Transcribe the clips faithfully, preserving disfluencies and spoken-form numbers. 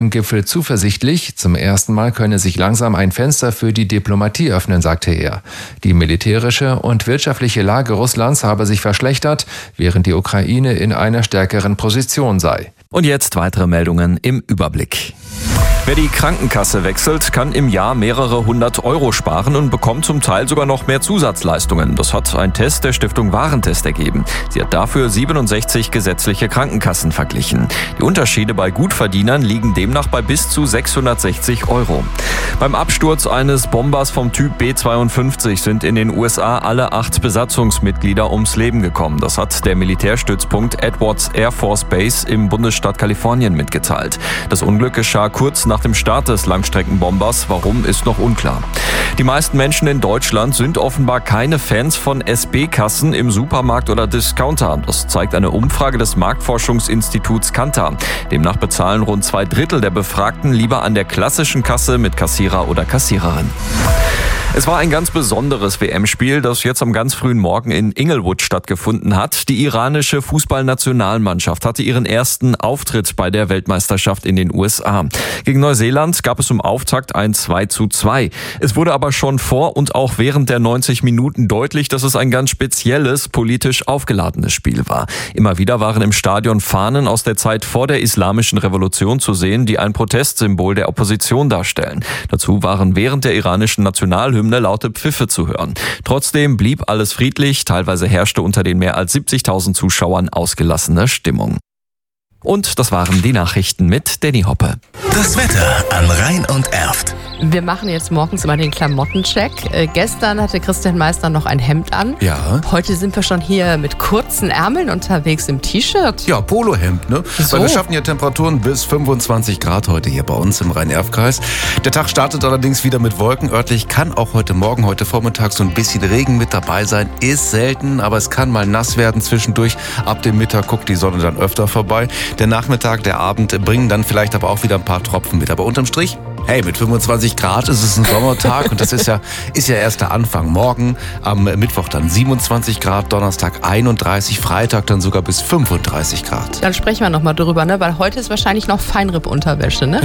Gipfel zuversichtlich. Zum ersten Mal könne sich langsam ein Fenster für die Diplomatie öffnen, sagte er. Die militärische und wirtschaftliche Lage Russlands habe sich verschlechtert, während die Ukraine in einer stärkeren Position sei. Und jetzt weitere Meldungen im Überblick. Wer die Krankenkasse wechselt, kann im Jahr mehrere hundert Euro sparen und bekommt zum Teil sogar noch mehr Zusatzleistungen. Das hat ein Test der Stiftung Warentest ergeben. Sie hat dafür siebenundsechzig gesetzliche Krankenkassen verglichen. Die Unterschiede bei Gutverdienern liegen demnach bei bis zu sechshundertsechzig Euro. Beim Absturz eines Bombers vom Typ B zweiundfünfzig sind in den U S A alle acht Besatzungsmitglieder ums Leben gekommen. Das hat der Militärstützpunkt Edwards Air Force Base im Bundesstaat Kalifornien mitgeteilt. Das Unglück geschah kurz nach dem Start des Langstreckenbombers. Warum, ist noch unklar. Die meisten Menschen in Deutschland sind offenbar keine Fans von S B-Kassen im Supermarkt oder Discounter. Das zeigt eine Umfrage des Marktforschungsinstituts Kantar. Demnach bezahlen rund zwei Drittel der Befragten lieber an der klassischen Kasse mit Kassierer oder Kassiererin. Es war ein ganz besonderes W M-Spiel, das jetzt am ganz frühen Morgen in Inglewood stattgefunden hat. Die iranische Fußballnationalmannschaft hatte ihren ersten Auftritt bei der Weltmeisterschaft in den U S A. Gegen Neuseeland gab es zum Auftakt ein zwei zu zwei. Es wurde aber schon vor und auch während der neunzig Minuten deutlich, dass es ein ganz spezielles, politisch aufgeladenes Spiel war. Immer wieder waren im Stadion Fahnen aus der Zeit vor der Islamischen Revolution zu sehen, die ein Protestsymbol der Opposition darstellen. Dazu waren während der iranischen Nationalhymne laute Pfiffe zu hören. Trotzdem blieb alles friedlich, teilweise herrschte unter den mehr als siebzigtausend Zuschauern ausgelassene Stimmung. Und das waren die Nachrichten mit Danny Hoppe. Das Wetter an Rhein und Erft. Wir machen jetzt morgens immer den Klamottencheck. Äh, gestern hatte Christian Meister noch ein Hemd an. Ja. Heute sind wir schon hier mit kurzen Ärmeln unterwegs im T-Shirt. Ja, Polohemd, ne? So. Weil wir schaffen ja Temperaturen bis fünfundzwanzig Grad heute hier bei uns im Rhein-Erft-Kreis. Der Tag startet allerdings wieder mit Wolken. Örtlich kann auch heute Morgen, heute Vormittag so ein bisschen Regen mit dabei sein. Ist selten, aber es kann mal nass werden zwischendurch. Ab dem Mittag guckt die Sonne dann öfter vorbei. Der Nachmittag, der Abend bringen dann vielleicht aber auch wieder ein paar Tropfen mit. Aber unterm Strich, hey, mit fünfundzwanzig Grad ist es ein Sommertag und das ist ja, ist ja erst der Anfang. Morgen am Mittwoch dann siebenundzwanzig Grad, Donnerstag einunddreißig, Freitag dann sogar bis fünfunddreißig Grad. Dann sprechen wir nochmal drüber, ne? Weil heute ist wahrscheinlich noch Feinripp-Unterwäsche, ne?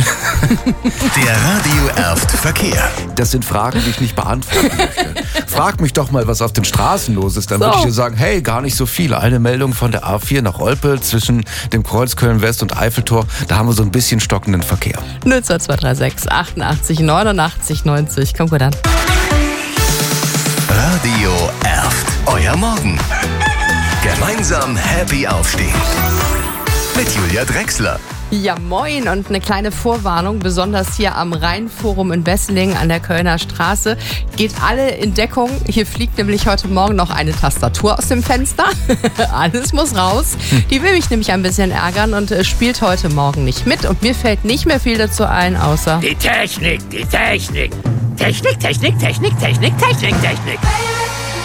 Der Radio Erft Verkehr. Das sind Fragen, die ich nicht beantworten möchte. Frag mich doch mal, was auf den Straßen los ist. Dann So. würde ich dir sagen, hey, gar nicht so viele. Eine Meldung von der A vier nach Olpe zwischen dem Kreuz Köln-West und Eiffeltor. Da haben wir so ein bisschen stockenden Verkehr. null zwei zwei drei sechs achtundachtzig neunundachtzig neunzig. Komm gut an. Radio Erft. Euer Morgen. Gemeinsam happy aufstehen. Mit Julia Drechsler. Ja, moin und eine kleine Vorwarnung, besonders hier am Rheinforum in Wesseling an der Kölner Straße. Geht alle in Deckung. Hier fliegt nämlich heute Morgen noch eine Tastatur aus dem Fenster. Alles muss raus. Die will mich nämlich ein bisschen ärgern und äh, spielt heute Morgen nicht mit. Und mir fällt nicht mehr viel dazu ein, außer... Die Technik, die Technik. Technik, Technik, Technik, Technik, Technik, Technik.